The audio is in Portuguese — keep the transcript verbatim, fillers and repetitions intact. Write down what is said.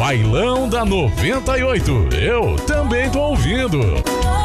Bailão da noventa e oito. Eu também tô ouvindo.